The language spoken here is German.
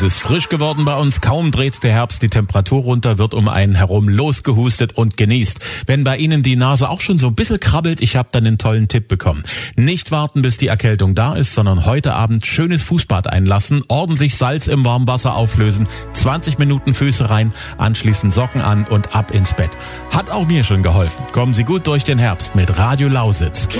Es ist frisch geworden bei uns, kaum dreht der Herbst die Temperatur runter, wird um einen herum losgehustet und genießt. Wenn bei Ihnen die Nase auch schon so ein bisschen krabbelt, ich habe dann einen tollen Tipp bekommen. Nicht warten, bis die Erkältung da ist, sondern heute Abend schönes Fußbad einlassen, ordentlich Salz im Warmwasser auflösen, 20 Minuten Füße rein, anschließend Socken an und ab ins Bett. Hat auch mir schon geholfen. Kommen Sie gut durch den Herbst mit Radio Lausitz.